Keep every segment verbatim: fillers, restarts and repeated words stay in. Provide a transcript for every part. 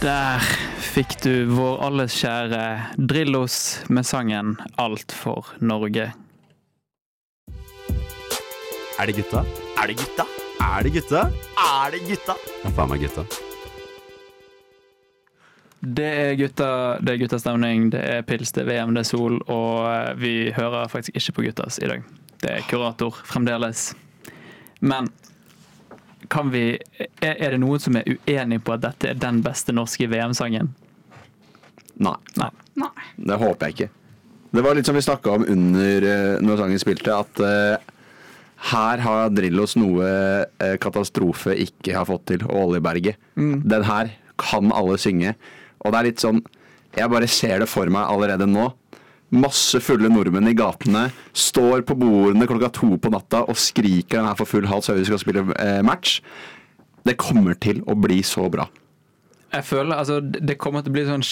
Der fikk du vår alles kjære Drillos med sangen Alt for Norge. Er det gutta? Er det gutta? Er det gutta? Er det gutta? Ja, faen meg gutta. Det er gutta, det er guttastemning, det er pils, det er V M, det er sol, og vi hører faktisk ikke på guttas i dag. Det er kurator fremdeles. Men kan vi, er det noen som er uenig på at dette er den beste norske V M-sangen? Nei. Nei. Nei. Det håper jeg ikke. Det var litt som vi snakket om under når sangen spilte, at uh, her har Drillos noe uh, katastrofe ikke har fått til, og Oljeberget. Mm. Den her kan alle synge. Og det er litt sånn, jeg bare ser det for meg allerede nå. Masse fulle nordmenn i gatene står på bordene klokka to på natta og skriker den her for full hals, så vi skal spille eh, match. Det kommer til å bli så bra. Jeg føler, altså, det kommer til å bli sånn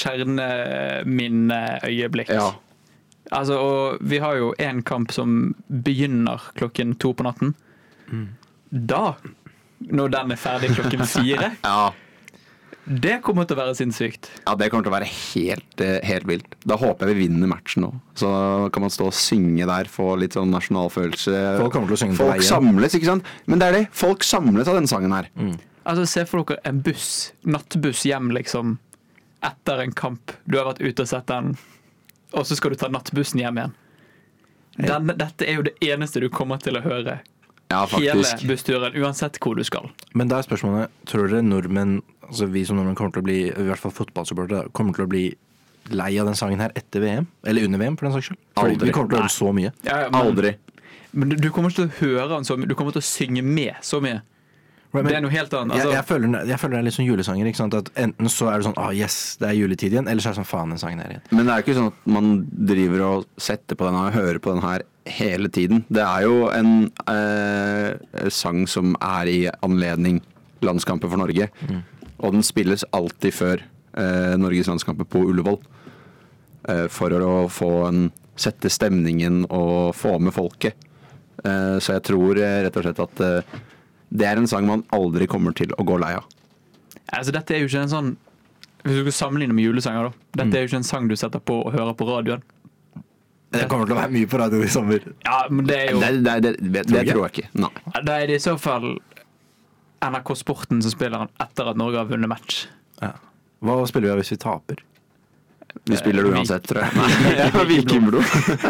kjerneminneøyeblikk. Ja. Altså, og vi har jo en kamp som begynner klokken to på natten. Mm. Da, når den er ferdig klokken fire, ja. Det kommer til å være sinnssykt. Ja, det kommer til å være helt, helt vilt. Da håper jeg vi vinner matchen nå. Så kan man stå og synge der, få litt sånn nasjonalfølelse. Folk kommer til å synge på Folk veien. samles, ikke sant? Men det er det. Folk samles av denne sangen her. Mm. Altså, se for dere en buss, nattbuss hjem liksom, etter en kamp. Du har vært ute og sett den, og så skal du ta nattbussen hjem igjen. Den, dette er jo det eneste du kommer til å høre. Ja, hele bussturen, uansett hvor du skal. Men da er spørsmålet, tror dere nordmenn, altså vi som nordmenn kommer til å bli, i hvert fall fotballsupportere, kommer til å bli lei av den sangen her etter V M? Eller under V M, for den saks skyld? Fordi Aldri. Vi kommer til å høre så mye. Ja, ja, men, Aldri. Men du, du kommer ikke til å høre den så mye, du kommer til å synge med så mye. Right, det er noe helt annet. Altså, jeg, jeg, føler, jeg føler det er litt sånn julesanger, ikke sant? At enten så er det sånn, ah yes, det er juletid igjen, eller så er det sånn, faen, den sangen her igjen. Men det er ikke sånn at man driver og setter på den her og hører på den her hele tiden. Det er jo en eh, sang som er i anledning landskamper for Norge. Mm. Og den spilles alltid før eh, Norges landskamper på Ullevål. Eh, for å få en, sette stemningen og få med folket. Eh, så jeg tror eh, rett og slett at eh, det er en sang man aldri kommer til å gå lei av. Altså, dette er jo ikke en sånn, hvis du skal sammenligne med julesanger da, dette Mm. er jo ikke en sang du setter på og hører på radioen. Det kommer til å være mye på radio i sommer. Ja, men det er jo... Det, det, det, det, det tror jeg ikke. Nei. Da er det i så fall N R K Sporten som spiller den etter at Norge har vunnet match. Ja. Hva spiller vi av hvis vi taper? Vi spiller det uansett, tror jeg. Nei, Vikingblod.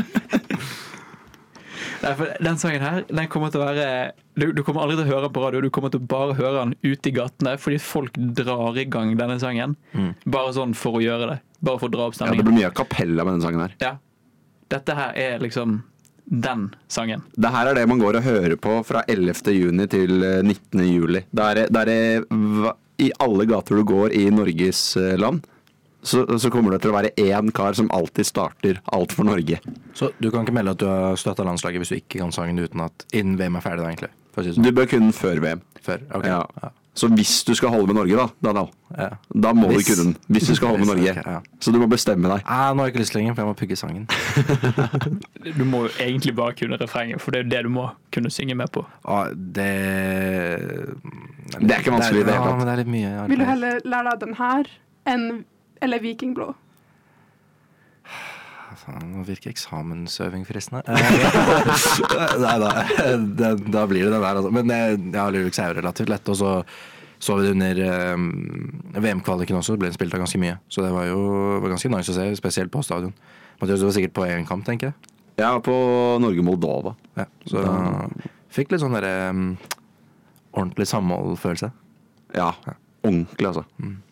Nei, for den sangen her, den kommer til å være du, du kommer aldri til å høre den på radio, du kommer til å bare høre den ute i gatene, fordi folk drar i gang denne sangen. Mm. Bare sånn for å gjøre det. Bare for å dra opp stemningen. Ja, det blir mye kapella med denne sangen her. Ja. Dette her er liksom den sangen. Det her er det man går og hører på fra ellevte juni til nittende juli. Det er, det er i alle gater du går i Norges land, så, så kommer det til å være én kar som alltid starter Alt for Norge. Så du kan ikke melde at du har støttet landslaget hvis du ikke kan sangen uten at innen V M er ferdig da, egentlig? Si sånn. Du bør kunne den før V M. Før, ok. Ja. Ja. Så hvis du skal holde med Norge da, da, da, ja. da må hvis. du kunne den. Hvis du skal holde med Norge. Okay, ja. Så du må bestemme deg. Ah, nå har jeg ikke lyst lenger, for jeg må pugge sangen. Du må jo egentlig bare kunne refrenget, for det er jo det du må kunne synge med på. Ah, det... Det er ikke vanskelig det. Ja, men det er litt mye. Vil du heller lære deg den her enn, eller Vikingblod? Nå virker eksamensøving forresten her. Nei da, da, da blir det den der altså. Men ja, Lyrics er jo relativt lett. Og så så vi det under um, V M-kvaliken også, ble den spilt av ganske mye. Så det var jo var ganske nice å se, spesielt på stadion. Mathias, du var sikkert på en kamp, tenker jeg? Ja, på Norge-Moldova. Ja, så da fikk litt sånn der um, ordentlig samholdfølelse. Ja, ordentlig altså. Mm.